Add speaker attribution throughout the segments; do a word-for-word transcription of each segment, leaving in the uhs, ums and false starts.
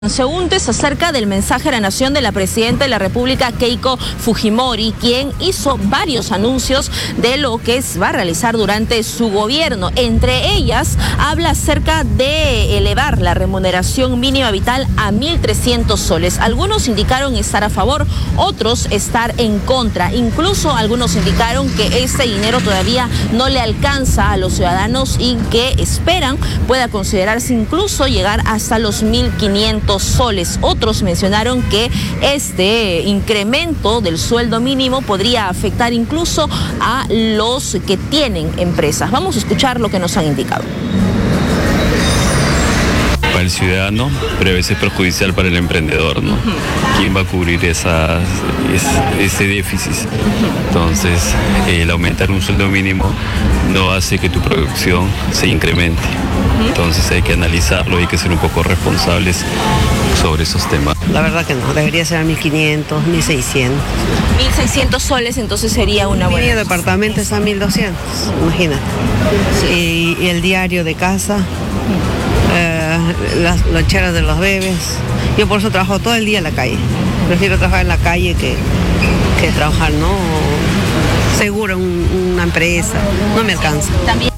Speaker 1: Transeúntes acerca del mensaje a la nación de la presidenta de la República, Keiko Fujimori, quien hizo varios anuncios de lo que va a realizar durante su gobierno. Entre ellas, habla acerca de elevar la remuneración mínima vital a mil trescientos soles. Algunos indicaron estar a favor, otros estar en contra. Incluso algunos indicaron que este dinero todavía no le alcanza a los ciudadanos y que esperan pueda considerarse incluso llegar hasta los mil quinientos soles. Otros mencionaron que este incremento del sueldo mínimo podría afectar incluso a los que tienen empresas. Vamos a escuchar lo que nos han indicado.
Speaker 2: Para el ciudadano, pero a veces perjudicial para el emprendedor, ¿no? ¿Quién va a cubrir esa, ese, ese déficit? Entonces, el aumentar un sueldo mínimo no hace que tu producción se incremente. Entonces hay que analizarlo, hay que ser un poco responsables sobre esos temas.
Speaker 3: La verdad que no, debería ser a mil quinientos, mil seiscientos.
Speaker 1: mil seiscientos soles, entonces sería una buena.
Speaker 3: Mi departamento está a mil doscientos, imagínate. Sí. Y, y el diario de casa, eh, las loncheras de los bebés. Yo por eso trabajo todo el día en la calle. Prefiero trabajar en la calle que, que trabajar, ¿no? Seguro en una empresa, no me alcanza.
Speaker 1: También.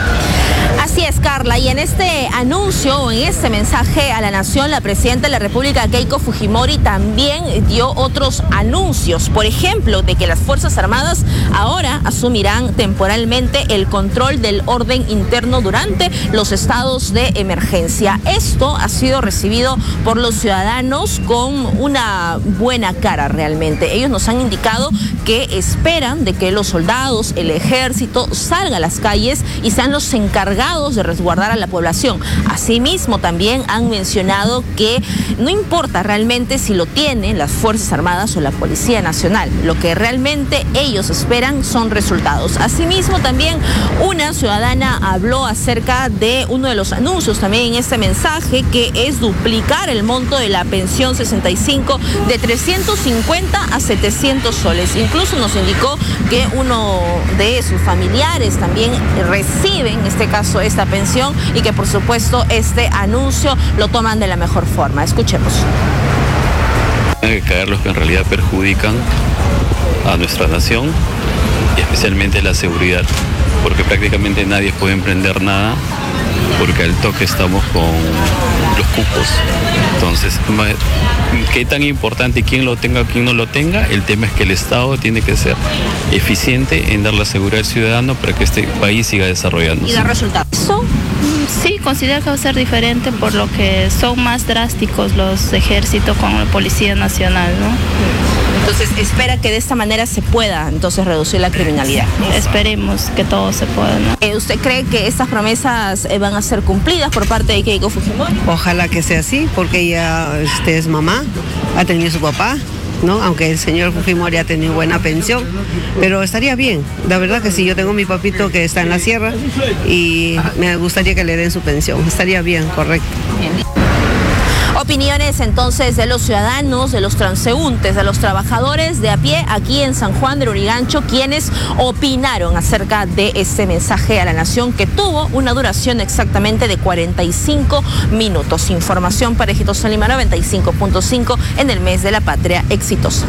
Speaker 1: Así es, Carla, y en este anuncio o en este mensaje a la nación, la presidenta de la República, Keiko Fujimori, también dio otros anuncios. Por ejemplo, de que las Fuerzas Armadas ahora asumirán temporalmente el control del orden interno durante los estados de emergencia. Esto ha sido recibido por los ciudadanos con una buena cara realmente. Ellos nos han indicado que esperan de que los soldados, el ejército, salgan a las calles y sean los encargados de resguardar a la población. Asimismo, también han mencionado que no importa realmente si lo tienen las Fuerzas Armadas o la Policía Nacional, lo que realmente ellos esperan son resultados. Asimismo, también una ciudadana habló acerca de uno de los anuncios también en este mensaje, que es duplicar el monto de la pensión sesenta y cinco de trescientos cincuenta a setecientos soles. Incluso nos indicó que uno de sus familiares también recibe, en este caso, esta pensión y que por supuesto este anuncio lo toman de la mejor forma. Escuchemos.
Speaker 2: Hay que caer los que en realidad perjudican a nuestra nación y especialmente la seguridad, porque prácticamente nadie puede emprender nada porque al toque estamos con los cupos. Entonces, ¿qué tan importante quién lo tenga o quién no lo tenga? El tema es que el Estado tiene que ser eficiente en dar la seguridad al ciudadano para que este país siga desarrollándose.
Speaker 1: ¿Y dar resultados?
Speaker 4: Sí, considero que va a ser diferente por lo que son más drásticos los ejércitos con la Policía Nacional, ¿no?
Speaker 1: Entonces, espera que de esta manera se pueda entonces reducir la criminalidad.
Speaker 4: Esperemos que todo se pueda, ¿no?
Speaker 1: Eh, ¿Usted cree que estas promesas eh, van a ser cumplidas por parte de Keiko Fujimori?
Speaker 3: Ojalá que sea así, porque ella este, es mamá, ha tenido su papá, ¿no? Aunque el señor Fujimori ha tenido buena pensión, pero estaría bien. La verdad que sí, yo tengo mi papito que está en la sierra y me gustaría que le den su pensión. Estaría bien, correcto. Bien.
Speaker 1: Opiniones entonces de los ciudadanos, de los transeúntes, de los trabajadores de a pie aquí en San Juan del Urigancho, quienes opinaron acerca de este mensaje a la nación que tuvo una duración exactamente de cuarenta y cinco minutos. Información para Exitosa Lima noventa y cinco punto cinco en el mes de la patria exitosa.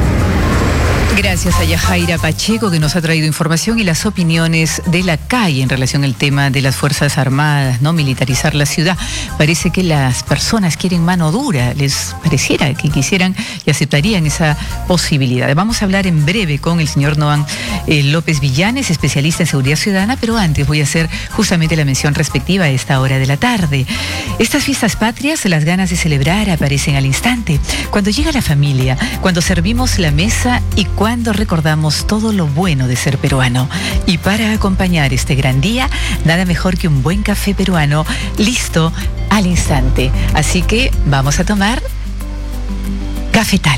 Speaker 5: Gracias a Yajaira Pacheco, que nos ha traído información y las opiniones de la calle en relación al tema de las Fuerzas Armadas, ¿no? Militarizar la ciudad. Parece que las personas quieren mano dura, les pareciera que quisieran y aceptarían esa posibilidad. Vamos a hablar en breve con el señor Noam eh, López Villanes, especialista en seguridad ciudadana, pero antes voy a hacer justamente la mención respectiva a esta hora de la tarde. Estas fiestas patrias, las ganas de celebrar aparecen al instante, cuando llega la familia, cuando servimos la mesa y cuando recordamos todo lo bueno de ser peruano. Y para acompañar este gran día, nada mejor que un buen café peruano listo al instante. Así que vamos a tomar Cafetal.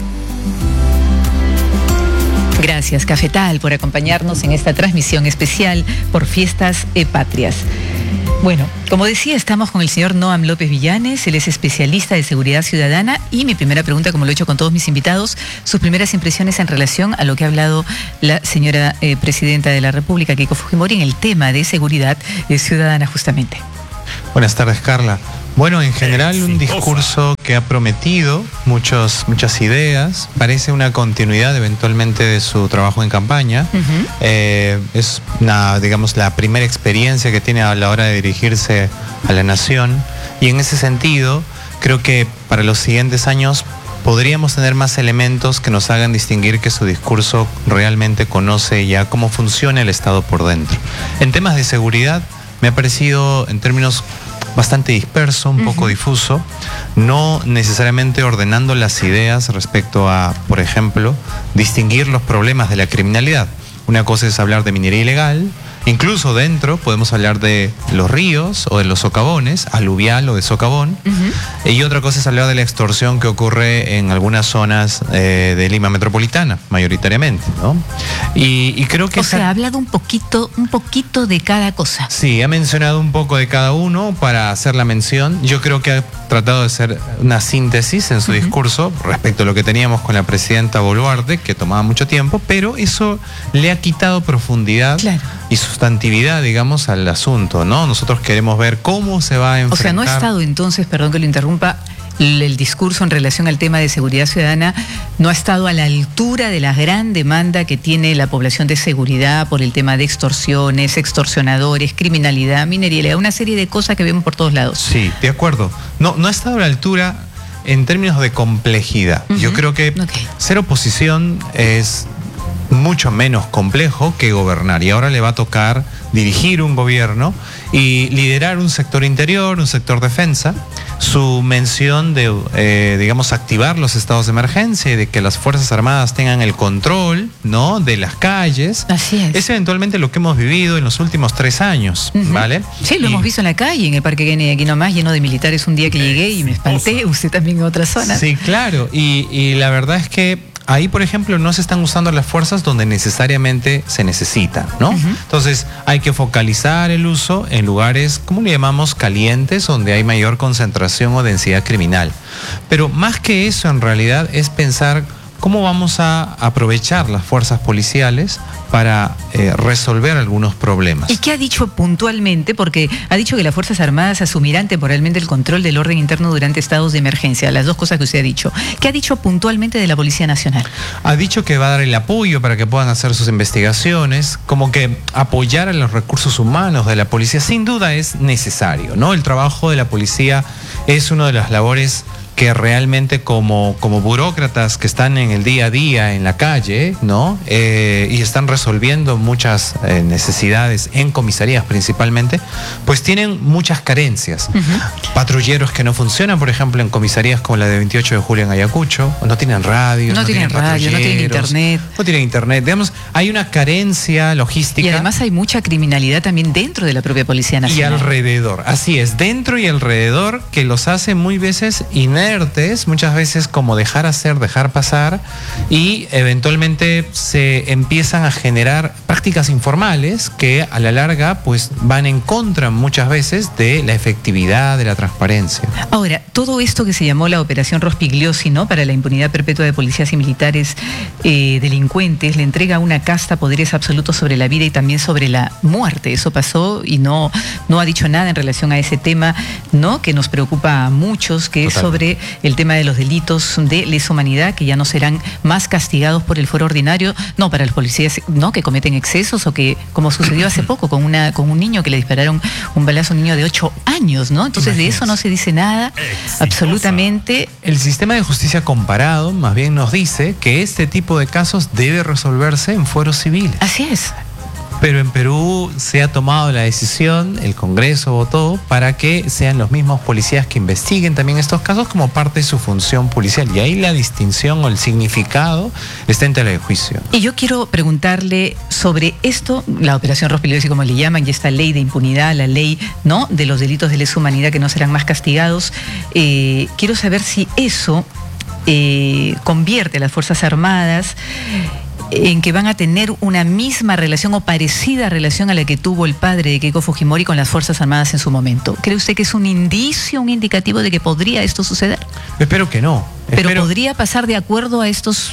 Speaker 5: Gracias, Cafetal, por acompañarnos en esta transmisión especial por Fiestas eh, Patrias. Bueno, como decía, estamos con el señor Noam López Villanes, él es especialista de seguridad ciudadana y mi primera pregunta, como lo he hecho con todos mis invitados, sus primeras impresiones en relación a lo que ha hablado la señora eh, presidenta de la República, Keiko Fujimori, en el tema de seguridad eh, ciudadana justamente.
Speaker 6: Buenas tardes, Carla. Bueno, en general un discurso que ha prometido muchos, muchas ideas, parece una continuidad eventualmente de su trabajo en campaña. Uh-huh. eh, es una, digamos, la primera experiencia que tiene a la hora de dirigirse a la nación, y en ese sentido creo que para los siguientes años podríamos tener más elementos que nos hagan distinguir que su discurso realmente conoce ya cómo funciona el Estado por dentro. En temas de seguridad me ha parecido, en términos bastante disperso, un poco uh-huh. difuso, no necesariamente ordenando las ideas respecto a, por ejemplo, distinguir los problemas de la criminalidad. Una cosa es hablar de minería ilegal, incluso dentro podemos hablar de los ríos o de los socavones, aluvial o de socavón, uh-huh. y otra cosa es hablar de la extorsión que ocurre en algunas zonas eh, de Lima metropolitana, mayoritariamente, ¿no? Y, y creo que...
Speaker 5: O sea, ha hablado un poquito, un poquito de cada cosa.
Speaker 6: Sí, ha mencionado un poco de cada uno para hacer la mención. Yo creo que ha tratado de hacer una síntesis en su uh-huh. discurso respecto a lo que teníamos con la presidenta Boluarte, que tomaba mucho tiempo, pero eso le ha quitado profundidad, claro, y sustantividad, digamos, al asunto, ¿no? Nosotros queremos ver cómo se va a enfrentar.
Speaker 5: O sea, no ha estado entonces, perdón que lo interrumpa, el, el discurso en relación al tema de seguridad ciudadana no ha estado a la altura de la gran demanda que tiene la población de seguridad por el tema de extorsiones, extorsionadores, criminalidad, minería ilegal, una serie de cosas que vemos por todos lados.
Speaker 6: Sí, de acuerdo. No, no ha estado a la altura en términos de complejidad. Uh-huh. Yo creo que okay. ser oposición es mucho menos complejo que gobernar, y ahora le va a tocar dirigir un gobierno y liderar un sector interior, un sector defensa. Su mención de, eh, digamos, activar los estados de emergencia y de que las Fuerzas Armadas tengan el control, ¿no?, de las calles.
Speaker 5: Así es.
Speaker 6: Es eventualmente lo que hemos vivido en los últimos tres años, uh-huh. ¿vale?
Speaker 5: Sí, lo y... hemos visto en la calle, en el Parque Kennedy, aquí nomás, lleno de militares un día que llegué y me espanté. Usted también en otra zona.
Speaker 6: Sí, claro. Y, y la verdad es que ahí, por ejemplo, no se están usando las fuerzas donde necesariamente se necesita, ¿no? Uh-huh. Entonces, hay que focalizar el uso en lugares, ¿cómo le llamamos?, calientes, donde hay mayor concentración o densidad criminal. Pero más que eso, en realidad, es pensar cómo vamos a aprovechar las fuerzas policiales para eh, resolver algunos problemas.
Speaker 5: ¿Y qué ha dicho puntualmente? Porque ha dicho que las Fuerzas Armadas asumirán temporalmente el control del orden interno durante estados de emergencia, las dos cosas que usted ha dicho. ¿Qué ha dicho puntualmente de la Policía Nacional?
Speaker 6: Ha dicho que va a dar el apoyo para que puedan hacer sus investigaciones, como que apoyar a los recursos humanos de la policía. Sin duda es necesario, ¿no? El trabajo de la policía es una de las labores que realmente como, como burócratas que están en el día a día en la calle, ¿no? Eh, y están resolviendo muchas eh, necesidades en comisarías principalmente, pues tienen muchas carencias. Uh-huh. Patrulleros que no funcionan, por ejemplo, en comisarías como la de veintiocho de julio en Ayacucho, no tienen radio,
Speaker 5: no, no tienen, tienen radio, no tienen internet.
Speaker 6: No tienen internet. Digamos, hay una carencia logística.
Speaker 5: Y además hay mucha criminalidad también dentro de la propia Policía Nacional.
Speaker 6: Y alrededor, así es, dentro y alrededor, que los hace muy veces inertes, muchas veces como dejar hacer, dejar pasar, y eventualmente se empiezan a generar prácticas informales que a la larga pues van en contra muchas veces de la efectividad, de la transparencia.
Speaker 5: Ahora, todo esto que se llamó la Operación Rospigliosi, ¿no?, para la impunidad perpetua de policías y militares eh, delincuentes, le entrega una casta poderes absolutos sobre la vida y también sobre la muerte. Eso pasó y no, no ha dicho nada en relación a ese tema, ¿no?, que nos preocupa a muchos, que Total. es sobre el tema de los delitos de lesa humanidad, que ya no serán más castigados por el fuero ordinario, no para los policías, no, que cometen excesos, o que, como sucedió hace poco con una con un niño que le dispararon un balazo a un niño de ocho años, ¿no? Entonces Imagínate. de eso no se dice nada, Exitosa. absolutamente.
Speaker 6: El sistema de justicia comparado más bien nos dice que este tipo de casos debe resolverse en fueros civiles.
Speaker 5: Así es.
Speaker 6: Pero en Perú se ha tomado la decisión, el Congreso votó para que sean los mismos policías que investiguen también estos casos como parte de su función policial. Y ahí la distinción o el significado está en tela de juicio.
Speaker 5: Y yo quiero preguntarle sobre esto, la Operación Rospigliosi, como le llaman, y esta ley de impunidad, la ley, ¿no?, de los delitos de lesa humanidad que no serán más castigados. Eh, quiero saber si eso eh, convierte a las Fuerzas Armadas en que van a tener una misma relación o parecida relación a la que tuvo el padre de Keiko Fujimori con las Fuerzas Armadas en su momento. ¿Cree usted que es un indicio, un indicativo de que podría esto suceder?
Speaker 6: Espero que no.
Speaker 5: Pero
Speaker 6: Espero...
Speaker 5: podría pasar de acuerdo a estos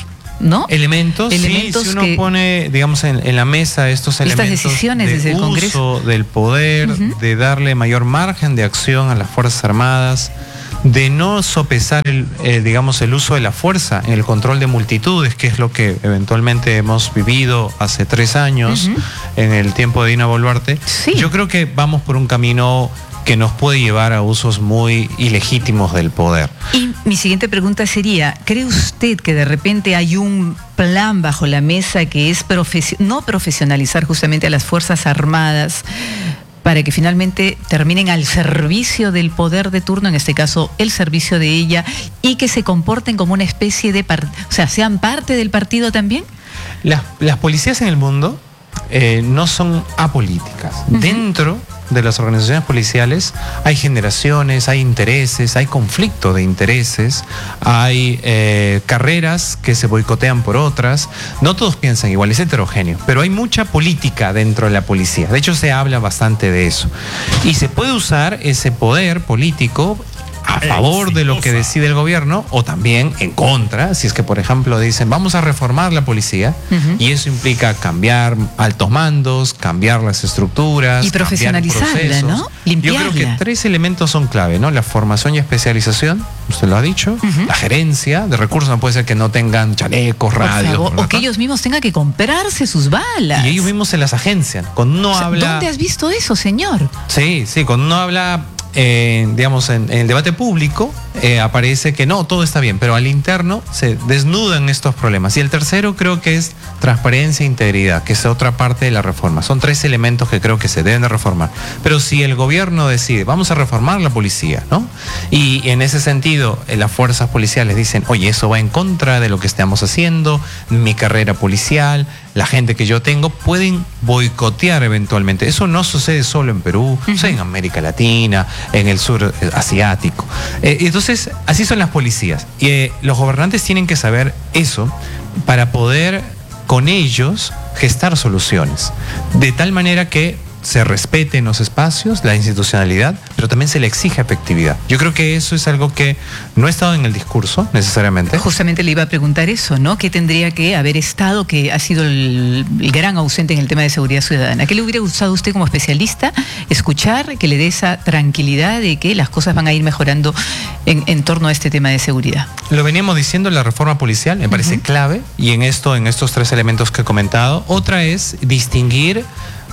Speaker 5: ¿no?
Speaker 6: Elementos, elementos sí, si uno que, pone, digamos, en, en la mesa estos elementos
Speaker 5: estas decisiones
Speaker 6: de
Speaker 5: desde el
Speaker 6: uso
Speaker 5: Congreso
Speaker 6: del poder, uh-huh. de darle mayor margen de acción a las Fuerzas Armadas, de no sopesar el, eh, digamos, el uso de la fuerza en el control de multitudes, que es lo que eventualmente hemos vivido hace tres años uh-huh. en el tiempo de Dina Boluarte. Sí. Yo creo que vamos por un camino que nos puede llevar a usos muy ilegítimos del poder.
Speaker 5: Y mi siguiente pregunta sería, ¿cree usted que de repente hay un plan bajo la mesa que es profes- no profesionalizar justamente a las Fuerzas Armadas para que finalmente terminen al servicio del poder de turno, en este caso el servicio de ella, y que se comporten como una especie de, part- o sea, sean parte del partido también?
Speaker 6: Las, las policías en el mundo eh, no son apolíticas. Uh-huh. Dentro de las organizaciones policiales hay generaciones, hay intereses, hay conflicto de intereses, hay eh, carreras que se boicotean por otras. No todos piensan igual, es heterogéneo, pero hay mucha política dentro de la policía. De hecho, se habla bastante de eso. Y se puede usar ese poder político a favor de lo que decide el gobierno o también en contra, si es que por ejemplo dicen vamos a reformar la policía uh-huh. y eso implica cambiar altos mandos, cambiar las estructuras
Speaker 5: y profesionalizarla, ¿no? Limpiarla.
Speaker 6: Yo creo que tres elementos son clave, ¿no? La formación y especialización, usted lo ha dicho, uh-huh. la gerencia de recursos, no puede ser que no tengan chalecos, radios,
Speaker 5: o que ellos mismos tengan que comprarse sus balas.
Speaker 6: Y ellos mismos se las agencian. Cuando uno
Speaker 5: o sea,
Speaker 6: habla...
Speaker 5: ¿Dónde has visto eso, señor?
Speaker 6: Sí, sí, cuando uno habla Eh, digamos, en, en el debate público eh, aparece que no, todo está bien, pero al interno se desnudan estos problemas. Y el tercero creo que es transparencia e integridad, que es otra parte de la reforma. Son tres elementos que creo que se deben de reformar. Pero si el gobierno decide, vamos a reformar la policía, ¿no? Y en ese sentido, eh, las fuerzas policiales dicen, oye, eso va en contra de lo que estamos haciendo, mi carrera policial, la gente que yo tengo, pueden boicotear eventualmente. Eso no sucede solo en Perú, uh-huh. sucede en América Latina, en el sur asiático. Eh, entonces, así son las policías. Y eh, los gobernantes tienen que saber eso para poder con ellos gestar soluciones. De tal manera que se respeten los espacios, la institucionalidad, pero también se le exige efectividad. Yo creo que eso es algo que no ha estado en el discurso necesariamente.
Speaker 5: Justamente le iba a preguntar eso, ¿no? ¿Qué tendría que haber estado, que ha sido el, el gran ausente en el tema de seguridad ciudadana? ¿Qué le hubiera gustado a usted como especialista escuchar, que le dé esa tranquilidad de que las cosas van a ir mejorando en, en torno a este tema de seguridad?
Speaker 6: Lo veníamos diciendo, la reforma policial me parece uh-huh. clave, y en esto, en estos tres elementos que he comentado. Otra es distinguir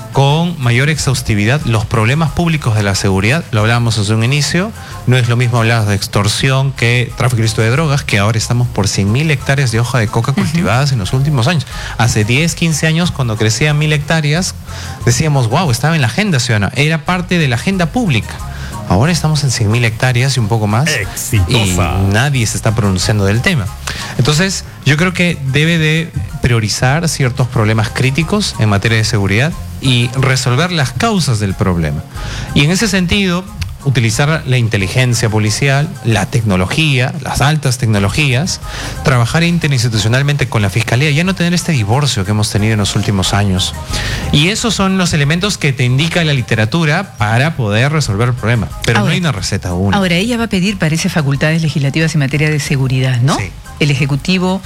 Speaker 6: con mayor exhaustividad los problemas públicos de la seguridad. Lo hablábamos desde un inicio, no es lo mismo hablar de extorsión que tráfico ilícito de drogas, que ahora estamos por cien mil hectáreas de hoja de coca cultivadas uh-huh. en los últimos años. Hace diez, quince años, cuando crecían mil hectáreas, decíamos, wow, estaba en la agenda ciudadana, era parte de la agenda pública. Ahora estamos en cien mil hectáreas y un poco más. Exitosa. Y nadie se está pronunciando del tema. Entonces, yo creo que debe de priorizar ciertos problemas críticos en materia de seguridad y resolver las causas del problema. Y en ese sentido, utilizar la inteligencia policial, la tecnología, las altas tecnologías, trabajar interinstitucionalmente con la Fiscalía, ya no tener este divorcio que hemos tenido en los últimos años. Y esos son los elementos que te indica la literatura para poder resolver el problema. Pero ahora, no hay una receta única.
Speaker 5: Ahora, ella va a pedir, parece, facultades legislativas en materia de seguridad, ¿no? Sí. El Ejecutivo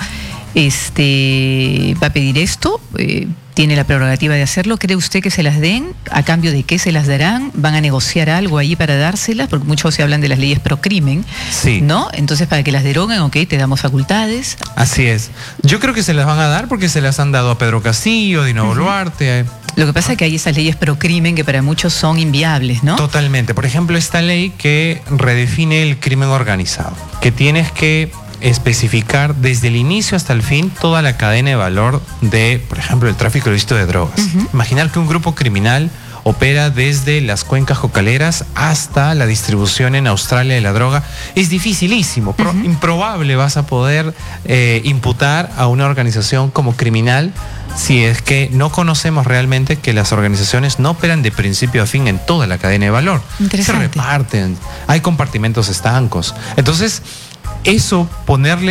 Speaker 5: este, va a pedir esto, eh, tiene la prerrogativa de hacerlo. ¿Cree usted que se las den? ¿A cambio de qué se las darán? ¿Van a negociar algo ahí para dárselas? Porque muchos se hablan de las leyes pro crimen, sí. ¿no? Entonces, para que las deroguen, ok, te damos facultades.
Speaker 6: Así es. Yo creo que se las van a dar porque se las han dado a Pedro Castillo, a Dina Boluarte. Uh-huh.
Speaker 5: Lo que pasa es que hay esas leyes pro crimen que para muchos son inviables, ¿no?
Speaker 6: Totalmente. Por ejemplo, esta ley que redefine el crimen organizado, que tienes que especificar desde el inicio hasta el fin toda la cadena de valor de, por ejemplo, el tráfico ilícito de drogas. Uh-huh. Imaginar que un grupo criminal opera desde las cuencas cocaleras hasta la distribución en Australia de la droga. Es dificilísimo, uh-huh. improbable vas a poder eh, imputar a una organización como criminal si es que no conocemos realmente que las organizaciones no operan de principio a fin en toda la cadena de valor. Se reparten, hay compartimentos estancos. Entonces, eso, ponerle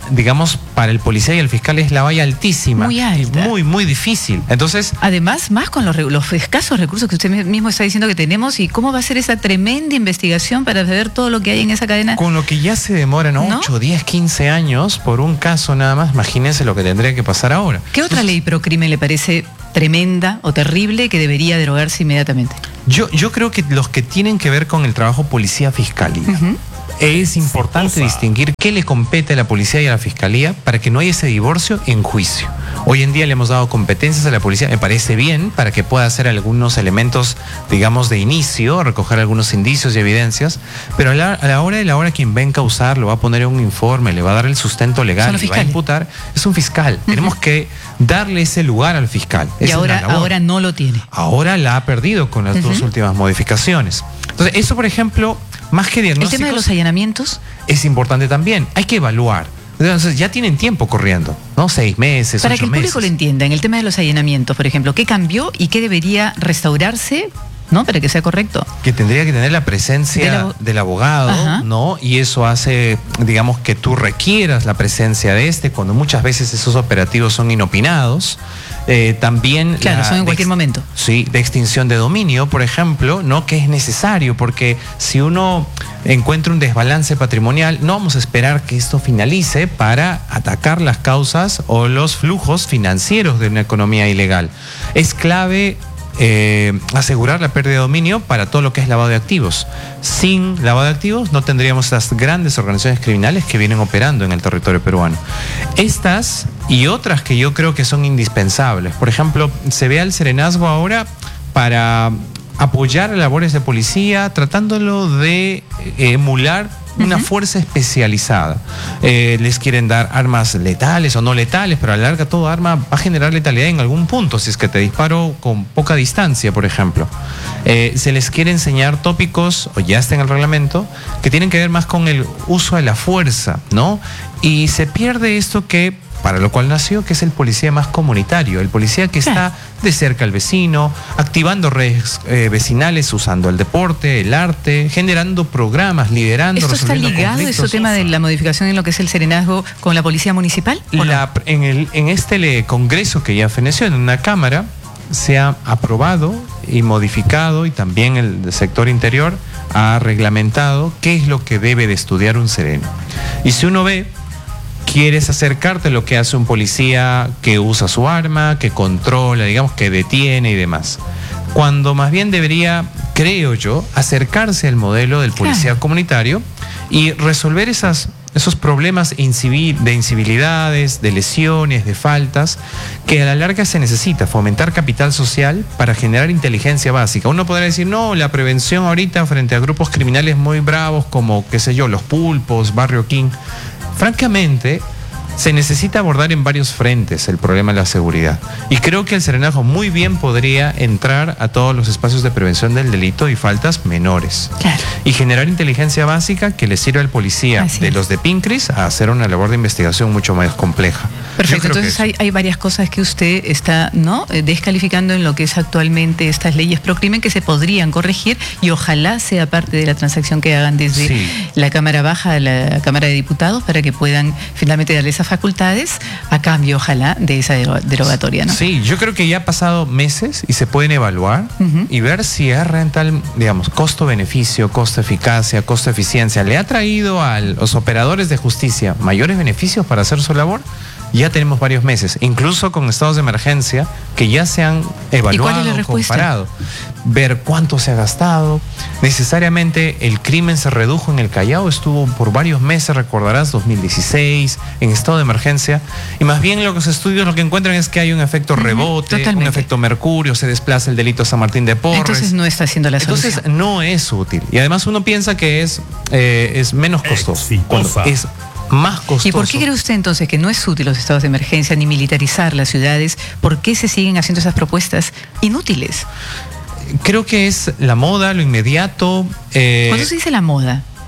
Speaker 6: digamos, para el policía y el fiscal es la valla altísima.
Speaker 5: Muy alta.
Speaker 6: Muy, muy difícil. Entonces,
Speaker 5: además, más con los, los escasos recursos que usted mismo está diciendo que tenemos, y cómo va a ser esa tremenda investigación para ver todo lo que hay en esa cadena.
Speaker 6: Con lo que ya se demoran ocho, diez, quince años por un caso nada más, imagínense lo que tendría que pasar ahora.
Speaker 5: ¿Qué otra ley pro crimen le parece tremenda o terrible que debería derogarse inmediatamente? Yo,
Speaker 6: yo creo que los que tienen que ver con el trabajo policía-fiscalía. Uh-huh. Es importante distinguir qué le compete a la policía y a la fiscalía para que no haya ese divorcio en juicio. Hoy en día le hemos dado competencias a la policía, me parece bien, para que pueda hacer algunos elementos, digamos, de inicio, recoger algunos indicios y evidencias, pero a la, a la hora de la hora quien va a encausar, lo va a poner en un informe, le va a dar el sustento legal, le va a imputar, es un fiscal. Uh-huh. Tenemos que darle ese lugar al fiscal.
Speaker 5: Y ahora, ahora no lo tiene.
Speaker 6: Ahora la ha perdido con las uh-huh. dos últimas modificaciones. Entonces, eso, por ejemplo, más que diagnósticos...
Speaker 5: ¿El tema de los allanamientos?
Speaker 6: Es importante también. Hay que evaluar. Entonces, ya tienen tiempo corriendo, ¿no? Seis meses,
Speaker 5: Para
Speaker 6: ocho
Speaker 5: que el público
Speaker 6: meses.
Speaker 5: lo entienda, en el tema de los allanamientos, por ejemplo, ¿qué cambió y qué debería restaurarse, ¿no? Para que sea correcto.
Speaker 6: Que tendría que tener la presencia del, abo del abogado, Ajá. ¿no? Y eso hace, digamos, que tú requieras la presencia de este, cuando muchas veces esos operativos son inopinados. Eh, también
Speaker 5: claro,
Speaker 6: la,
Speaker 5: son en cualquier momento.
Speaker 6: Sí, de extinción de dominio, por ejemplo, ¿no? Que es necesario, porque si uno encuentra un desbalance patrimonial, no vamos a esperar que esto finalice para atacar las causas o los flujos financieros de una economía ilegal. Es clave Eh, asegurar la pérdida de dominio para todo lo que es lavado de activos. Sin lavado de activos no tendríamos estas grandes organizaciones criminales que vienen operando en el territorio peruano. Estas y otras que yo creo que son indispensables. Por ejemplo, se ve al serenazgo ahora para apoyar labores de policía, tratándolo de eh, emular una uh-huh. fuerza especializada. Eh, les quieren dar armas letales o no letales, pero a la larga todo arma va a generar letalidad en algún punto, si es que te disparo con poca distancia, por ejemplo. Eh, se les quiere enseñar tópicos, o ya está en el reglamento, que tienen que ver más con el uso de la fuerza, ¿no? Y se pierde esto que, para lo cual nació, que es el policía más comunitario, el policía que está de cerca al vecino, activando redes eh, vecinales, usando el deporte, el arte, generando programas, liderando,
Speaker 5: ¿Esto está ligado, ese tema de la modificación en lo que es el serenazgo, con la policía municipal?
Speaker 6: La,
Speaker 5: no?
Speaker 6: en, el, en este congreso que ya feneció, en una cámara, se ha aprobado y modificado, y también el sector interior ha reglamentado qué es lo que debe de estudiar un sereno. Y si uno ve, quieres acercarte a lo que hace un policía que usa su arma, que controla, digamos, que detiene y demás. Cuando más bien debería, creo yo, acercarse al modelo del policía claro. comunitario y resolver esas, esos problemas incivil, de incivilidades, de lesiones, de faltas, que a la larga se necesita, fomentar capital social para generar inteligencia básica. Uno podrá decir, no, la prevención ahorita frente a grupos criminales muy bravos como, qué sé yo, los Pulpos, Barrio King. Francamente, se necesita abordar en varios frentes el problema de la seguridad. Y creo que el serenazgo muy bien podría entrar a todos los espacios de prevención del delito y faltas menores.
Speaker 5: Claro.
Speaker 6: Y generar inteligencia básica que le sirva al policía
Speaker 5: Así
Speaker 6: de
Speaker 5: es.
Speaker 6: los de Pincris a hacer una labor de investigación mucho más compleja.
Speaker 5: Perfecto, entonces hay, hay varias cosas que usted está ¿no? descalificando en lo que es actualmente estas leyes pro crimen que se podrían corregir, y ojalá sea parte de la transacción que hagan desde sí. la Cámara Baja a la Cámara de Diputados, para que puedan finalmente darle esas facultades a cambio, ojalá, de esa derogatoria, ¿no?
Speaker 6: Sí, yo creo que ya ha pasado meses y se pueden evaluar uh-huh. y ver si es rental, digamos, costo-beneficio, costo-eficacia, costo-eficiencia. ¿Le ha traído a los operadores de justicia mayores beneficios para hacer su labor? Ya tenemos varios meses, incluso con estados de emergencia que ya se han evaluado,
Speaker 5: ¿Y cuál es la respuesta?
Speaker 6: Comparado, ver cuánto se ha gastado. Necesariamente el crimen se redujo en el Callao, estuvo por varios meses, recordarás, dos mil dieciséis, en estado de emergencia, y más bien los estudios lo que encuentran es que hay un efecto rebote, uh-huh, un efecto mercurio, se desplaza el delito a San Martín de Porres.
Speaker 5: Entonces no está haciendo la solución.
Speaker 6: Entonces no es útil, y además uno piensa que es, eh, es menos costoso, cuando es más costoso.
Speaker 5: ¿Y por qué cree usted entonces que no es útil los estados de emergencia ni militarizar las ciudades? ¿Por qué se siguen haciendo esas propuestas inútiles?
Speaker 6: Creo que es la moda, lo inmediato.
Speaker 5: Eh... ¿Cuándo se dice la moda?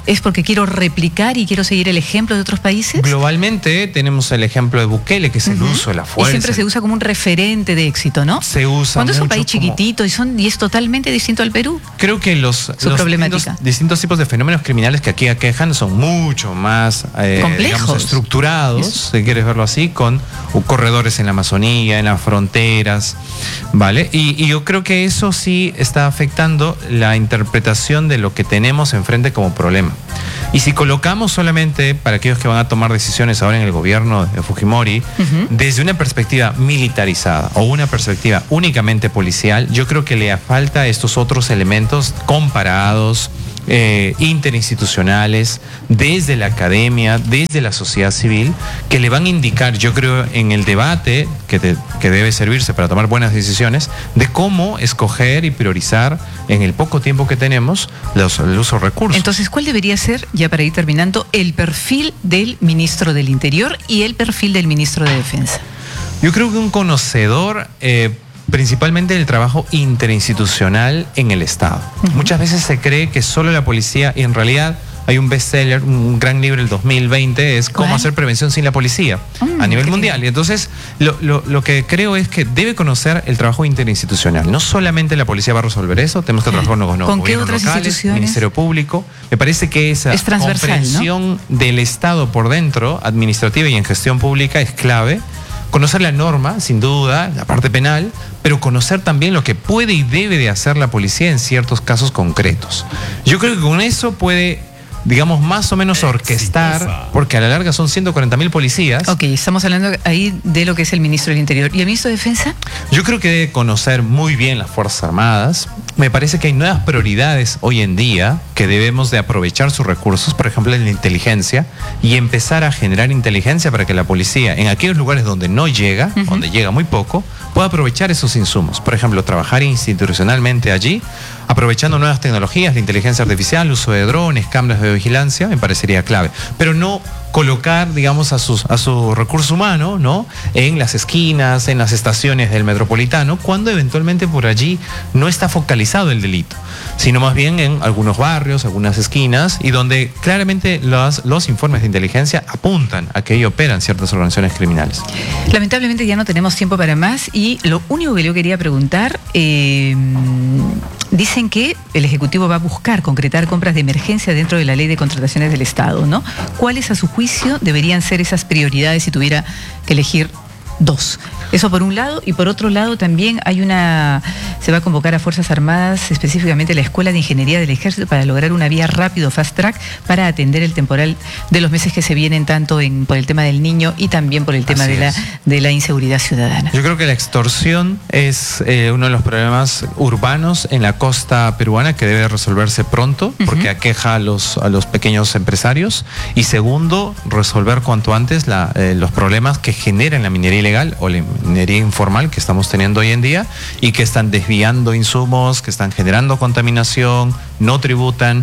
Speaker 5: ¿Es porque quiero replicar y quiero seguir el ejemplo de otros países?
Speaker 6: Globalmente tenemos el ejemplo de Bukele, que es el uh-huh. uso de la fuerza.
Speaker 5: Y siempre se usa como un referente de éxito, ¿no?
Speaker 6: Se usa
Speaker 5: Cuando es un país
Speaker 6: como...
Speaker 5: chiquitito y, son, y es totalmente distinto al Perú.
Speaker 6: Creo que los, los distintos, distintos tipos de fenómenos criminales que aquí aquejan son mucho más eh,
Speaker 5: complejos,
Speaker 6: digamos, estructurados, es... si quieres verlo así, con corredores en la Amazonía, en las fronteras, ¿vale? Y, y yo creo que eso sí está afectando la interpretación de lo que tenemos enfrente como problema. Y si colocamos solamente, para aquellos que van a tomar decisiones ahora en el gobierno de Fujimori, uh-huh. desde una perspectiva militarizada o una perspectiva únicamente policial, yo creo que le falta estos otros elementos comparados, eh, interinstitucionales, desde la academia, desde la sociedad civil, que le van a indicar, yo creo, en el debate que, te, que debe servirse para tomar buenas decisiones, de cómo escoger y priorizar en el poco tiempo que tenemos los, los recursos.
Speaker 5: Entonces, ¿cuál debería ser, ya para ir terminando, el perfil del ministro del Interior y el perfil del ministro de Defensa?
Speaker 6: Yo creo que un conocedor... Eh, principalmente el trabajo interinstitucional en el Estado. Uh-huh. Muchas veces se cree que solo la policía, y en realidad hay un bestseller, un gran libro del dos mil veinte, es ¿Cuál? Cómo hacer prevención sin la policía mm, a nivel mundial. Y entonces lo, lo, lo que creo es que debe conocer el trabajo interinstitucional. No solamente la policía va a resolver eso, tenemos que trabajar con los gobiernos locales, Ministerio Público. Me parece que esa
Speaker 5: es
Speaker 6: comprensión, ¿no?, del Estado por dentro, administrativa y en gestión pública, es clave. Conocer la norma, sin duda, la parte penal, pero conocer también lo que puede y debe de hacer la policía en ciertos casos concretos. Yo creo que con eso puede, digamos, más o menos orquestar, porque a la larga son ciento cuarenta mil policías.
Speaker 5: Ok, estamos hablando ahí de lo que es el ministro del Interior. ¿Y el ministro de Defensa?
Speaker 6: Yo creo que debe conocer muy bien las Fuerzas Armadas. Me parece que hay nuevas prioridades hoy en día que debemos de aprovechar sus recursos, por ejemplo, en la inteligencia, y empezar a generar inteligencia para que la policía, en aquellos lugares donde no llega, uh-huh. donde llega muy poco, pueda aprovechar esos insumos. Por ejemplo, trabajar institucionalmente allí, aprovechando nuevas tecnologías, la inteligencia artificial, uso de drones, cámaras de vigilancia, me parecería clave. Pero no colocar, digamos, a, sus, a su recurso humano, ¿no?, en las esquinas, en las estaciones del metropolitano, cuando eventualmente por allí no está focalizado el delito, sino más bien en algunos barrios, algunas esquinas, y donde claramente los, los informes de inteligencia apuntan a que ahí operan ciertas organizaciones criminales.
Speaker 5: Lamentablemente ya no tenemos tiempo para más, y lo único que yo quería preguntar, eh, dicen que el Ejecutivo va a buscar concretar compras de emergencia dentro de la Ley de Contrataciones del Estado, ¿no? ¿Cuáles a su juicio deberían ser esas prioridades si tuviera que elegir dos? Eso por un lado, y por otro lado también hay una, se va a convocar a Fuerzas Armadas, específicamente la Escuela de Ingeniería del Ejército, para lograr una vía rápido, fast track, para atender el temporal de los meses que se vienen, tanto en, por el tema del niño y también por el tema de la, de la inseguridad ciudadana.
Speaker 6: Yo creo que la extorsión es eh, uno de los problemas urbanos en la costa peruana que debe resolverse pronto, porque uh-huh. aqueja a los, a los pequeños empresarios, y segundo, resolver cuanto antes la, eh, los problemas que generan la minería ilegal o la minería informal que estamos teniendo hoy en día, y que están desviando insumos, que están generando contaminación, no tributan,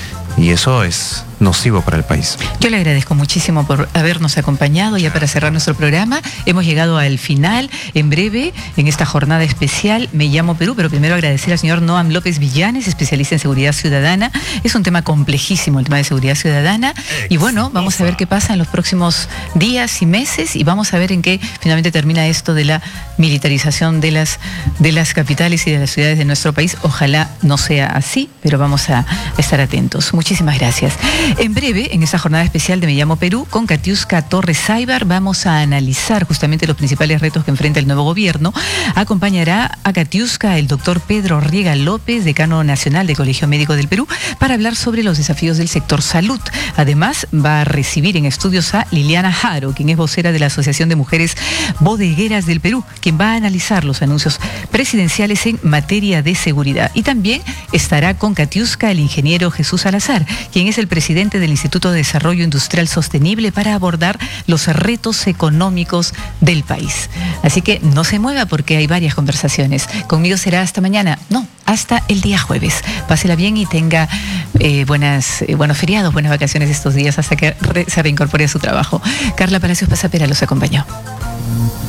Speaker 6: y eso es nocivo para el país.
Speaker 5: Yo le agradezco muchísimo por habernos acompañado. Ya para cerrar nuestro programa, hemos llegado al final. En breve, en esta jornada especial, Me Llamo Perú, pero primero agradecer al señor Noam López Villanes, especialista en seguridad ciudadana. Es un tema complejísimo, el tema de seguridad ciudadana, y bueno, vamos a ver qué pasa en los próximos días y meses, y vamos a ver en qué finalmente termina esto de la militarización de las, de las capitales y de las ciudades de nuestro país. Ojalá no sea así, pero vamos a estar atentos. Muchísimas gracias. En breve, en esta jornada especial de Me Llamo Perú, con Katiuska Torres Saybar, vamos a analizar justamente los principales retos que enfrenta el nuevo gobierno. Acompañará a Katiuska el doctor Pedro Riega López, decano nacional del Colegio Médico del Perú, para hablar sobre los desafíos del sector salud. Además, va a recibir en estudios a Liliana Jaro, quien es vocera de la Asociación de Mujeres Bodegueras del Perú, quien va a analizar los anuncios presidenciales en materia de seguridad. Y también estará con Katiuska el ingeniero Jesús Salazar, quien es el presidente del Instituto de Desarrollo Industrial Sostenible, para abordar los retos económicos del país. Así que no se mueva, porque hay varias conversaciones. Conmigo será hasta mañana, no, hasta el día jueves. Pásela bien y tenga eh, buenas, eh, buenos feriados, buenas vacaciones estos días hasta que re, se reincorpore a su trabajo. Carla Palacios Pasapera los acompañó.